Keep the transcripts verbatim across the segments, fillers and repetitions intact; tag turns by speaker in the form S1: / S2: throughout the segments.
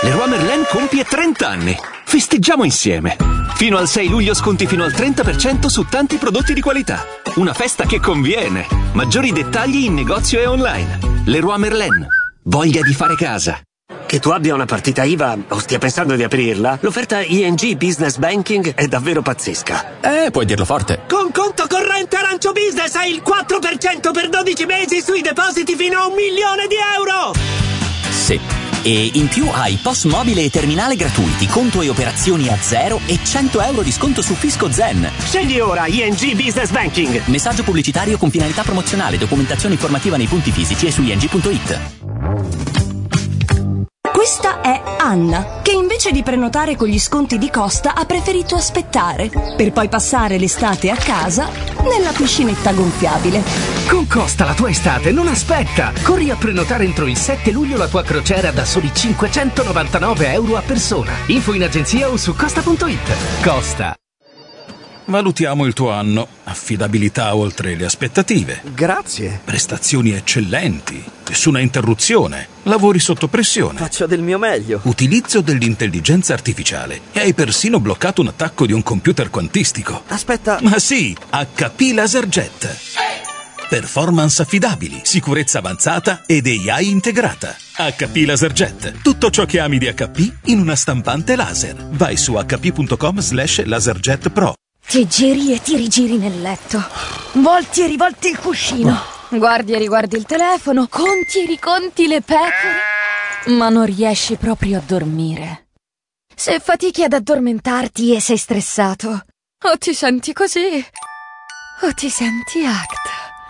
S1: Leroy Merlin compie trenta anni. Festeggiamo insieme. Fino al sei luglio sconti fino al trenta per cento su tanti prodotti di qualità. Una festa che conviene. Maggiori dettagli in negozio e online. Leroy Merlin. Voglia di fare casa.
S2: Che tu abbia una partita I V A o stia pensando di aprirla, l'offerta I N G Business Banking è davvero pazzesca.
S3: Eh, puoi dirlo forte.
S2: Con conto corrente Arancio Business hai il quattro per cento per dodici mesi sui depositi fino a un milione di euro!
S4: Sì. E in più hai P O S mobile e terminale gratuiti, conto e operazioni a zero e cento euro di sconto su Fisco Zen.
S2: Scegli ora I N G Business Banking.
S4: Messaggio pubblicitario con finalità promozionale, documentazione informativa nei punti fisici e su ing punto it.
S5: Questa è Anna, che invece di prenotare con gli sconti di Costa ha preferito aspettare, per poi passare l'estate a casa nella piscinetta gonfiabile.
S6: Con Costa la tua estate non aspetta! Corri a prenotare entro il sette luglio la tua crociera da soli cinquecentonovantanove euro a persona. Info in agenzia o su costa punto it. Costa.
S7: Valutiamo il tuo anno. Affidabilità oltre le aspettative.
S8: Grazie.
S7: Prestazioni eccellenti. Nessuna interruzione. Lavori sotto pressione.
S8: Faccio del mio meglio.
S7: Utilizzo dell'intelligenza artificiale. E hai persino bloccato un attacco di un computer quantistico.
S8: Aspetta.
S7: Ma sì, H P LaserJet. Performance affidabili, sicurezza avanzata ed A I integrata. H P LaserJet. Tutto ciò che ami di H P in una stampante laser. Vai su h p punto com slash laserjet pro.
S9: Ti giri e ti rigiri nel letto. Volti e rivolti il cuscino. Guardi e riguardi il telefono. Conti e riconti le pecore. Ma non riesci proprio a dormire. Se fatichi ad addormentarti e sei stressato, o ti senti così, o ti senti Act.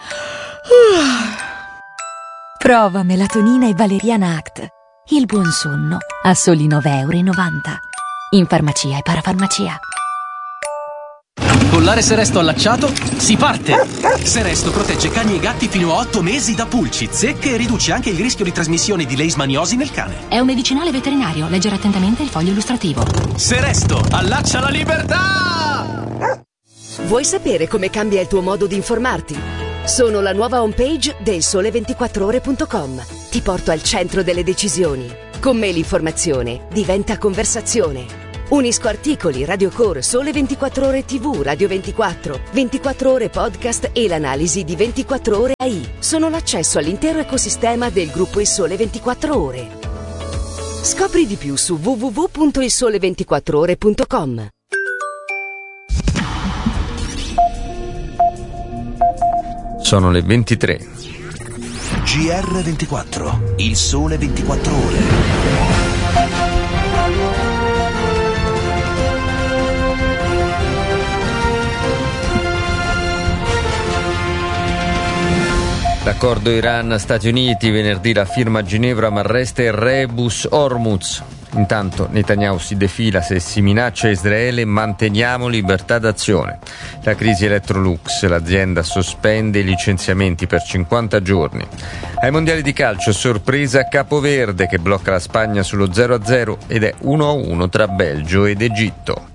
S9: Prova melatonina e valeriana Act. Il buon sonno a soli nove e novanta euro. In farmacia e parafarmacia.
S10: Collare Seresto allacciato, si parte! Seresto protegge cani e gatti fino a otto mesi da pulci, zecche e riduce anche il rischio di trasmissione di leishmaniosi nel cane.
S11: È un medicinale veterinario, leggere attentamente il foglio illustrativo.
S10: Seresto, allaccia la libertà!
S12: Vuoi sapere come cambia il tuo modo di informarti? Sono la nuova homepage del sole ventiquattro ore punto com. Ti porto al centro delle decisioni. Con me l'informazione diventa conversazione. Unisco articoli, radiocore, Sole ventiquattro Ore ti vu, Radio ventiquattro, ventiquattro Ore Podcast e l'analisi di ventiquattro Ore A I. Sono l'accesso all'intero ecosistema del gruppo Il Sole ventiquattro Ore. Scopri di più su w w w punto il sole ventiquattro ore punto com.
S13: Sono le ventitré.
S1: G R ventiquattro, Il Sole ventiquattro Ore.
S13: L'accordo Iran-Stati Uniti, venerdì la firma a Ginevra ma resta il rebus Hormuz. Intanto Netanyahu si defila: se si minaccia Israele manteniamo libertà d'azione. La crisi Electrolux, l'azienda sospende i licenziamenti per cinquanta giorni. Ai mondiali di calcio sorpresa Capoverde che blocca la Spagna sullo zero a zero ed è uno a uno tra Belgio ed Egitto.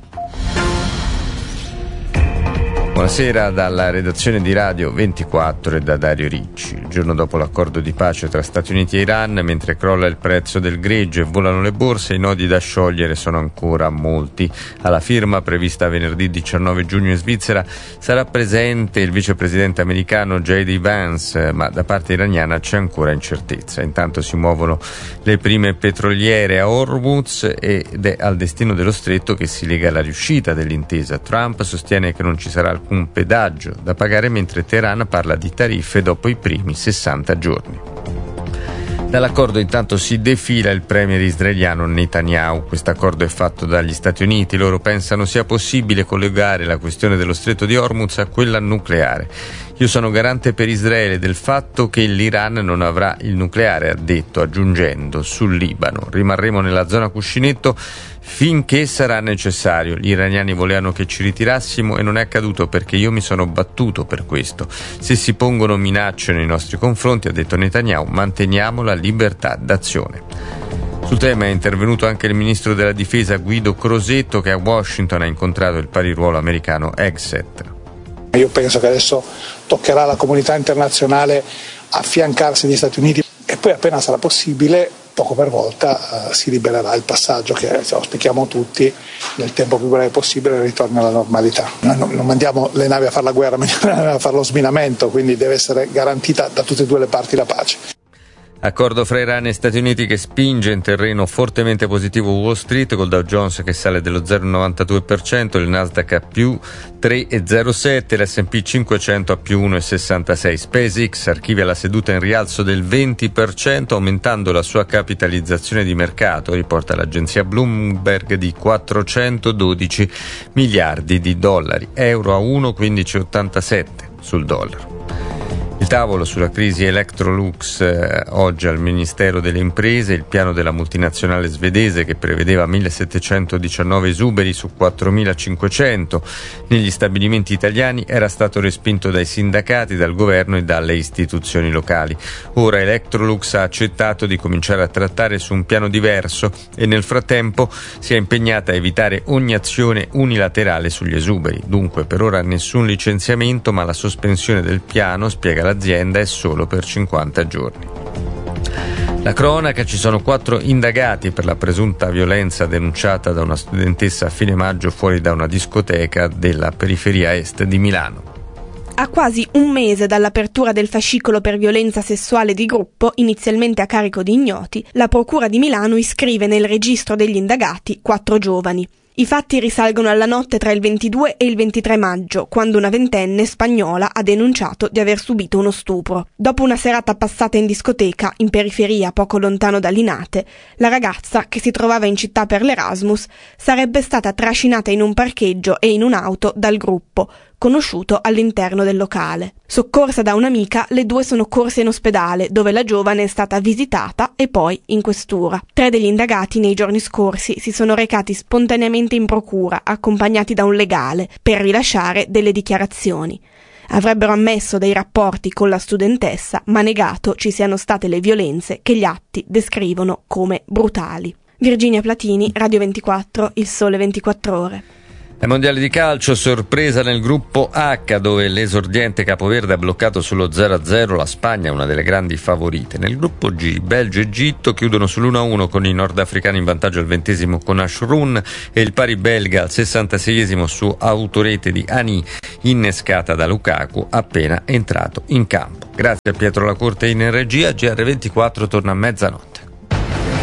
S13: Buonasera dalla redazione di Radio ventiquattro e da Dario Ricci. Il giorno dopo l'accordo di pace tra Stati Uniti e Iran, mentre crolla il prezzo del greggio e volano le borse, i nodi da sciogliere sono ancora molti. Alla firma, prevista venerdì diciannove giugno in Svizzera, sarà presente il vicepresidente americano J D Vance, ma da parte iraniana c'è ancora incertezza. Intanto si muovono le prime petroliere a Hormuz ed è al destino dello stretto che si lega alla riuscita dell'intesa. Trump sostiene che non ci sarà alcun un pedaggio da pagare, mentre Teheran parla di tariffe dopo i primi sessanta giorni. Dall'accordo intanto si defila il premier israeliano Netanyahu. Questo accordo è fatto dagli Stati Uniti. Loro pensano sia possibile collegare la questione dello stretto di Hormuz a quella nucleare. Io sono garante per Israele del fatto che l'Iran non avrà il nucleare, ha detto, aggiungendo: sul Libano rimarremo nella zona cuscinetto finché sarà necessario. Gli iraniani volevano che ci ritirassimo e non è accaduto perché io mi sono battuto per questo. Se si pongono minacce nei nostri confronti, ha detto Netanyahu, manteniamo la libertà d'azione. Sul tema è intervenuto anche il ministro della difesa Guido Crosetto, che a Washington ha incontrato il pariruolo americano Hegseth.
S14: Io penso che adesso toccherà alla comunità internazionale affiancarsi agli Stati Uniti e poi appena sarà possibile poco per volta eh, si libererà il passaggio che auspichiamo tutti nel tempo più breve possibile il ritorno alla normalità. Noi non, non mandiamo le navi a fare la guerra, mandiamo le navi a fare lo sminamento, quindi deve essere garantita da tutte e due le parti la pace.
S13: Accordo fra Iran e Stati Uniti che spinge in terreno fortemente positivo Wall Street, col Dow Jones che sale dello zero virgola novantadue per cento, il Nasdaq a più tre virgola zero sette, l'S and P cinquecento a più uno virgola sessantasei. SpaceX archivia la seduta in rialzo del venti per cento, aumentando la sua capitalizzazione di mercato, riporta l'agenzia Bloomberg, di quattrocentododici miliardi di dollari, euro a uno virgola quindici ottantasette sul dollaro. Il tavolo sulla crisi Electrolux eh, oggi al Ministero delle Imprese, il piano della multinazionale svedese che prevedeva millesettecentodiciannove esuberi su quattromilacinquecento negli stabilimenti italiani era stato respinto dai sindacati, dal governo e dalle istituzioni locali. Ora Electrolux ha accettato di cominciare a trattare su un piano diverso e nel frattempo si è impegnata a evitare ogni azione unilaterale sugli esuberi. Dunque per ora nessun licenziamento, ma la sospensione del piano, spiega l'azienda, è solo per cinquanta giorni. La cronaca: ci sono quattro indagati per la presunta violenza denunciata da una studentessa a fine maggio fuori da una discoteca della periferia est di Milano.
S3: A quasi un mese dall'apertura del fascicolo per violenza sessuale di gruppo, inizialmente a carico di ignoti, la Procura di Milano iscrive nel registro degli indagati quattro giovani. I fatti risalgono alla notte tra il ventidue e il ventitré maggio, quando una ventenne spagnola ha denunciato di aver subito uno stupro. Dopo una serata passata in discoteca, in periferia poco lontano da Linate, la ragazza, che si trovava in città per l'Erasmus, sarebbe stata trascinata in un parcheggio e in un'auto dal gruppo, conosciuto all'interno del locale. Soccorsa da un'amica, le due sono corse in ospedale, dove la giovane è stata visitata e poi in questura. Tre degli indagati nei giorni scorsi si sono recati spontaneamente in procura, accompagnati da un legale, per rilasciare delle dichiarazioni. Avrebbero ammesso dei rapporti con la studentessa, ma negato ci siano state le violenze che gli atti descrivono come brutali. Virginia Platini, Radio ventiquattro, Il Sole ventiquattro Ore.
S13: Ai mondiali di calcio, sorpresa nel gruppo H, dove l'esordiente capoverde ha bloccato sullo zero a zero la Spagna, una delle grandi favorite. Nel gruppo G, Belgio e Egitto chiudono sull'uno a uno con i nordafricani in vantaggio al ventesimo con Ashrun e il pari belga al sessantaseiesimo su autorete di Ani, innescata da Lukaku appena entrato in campo. Grazie a Pietro Lacorte in regia. G R ventiquattro torna a mezzanotte.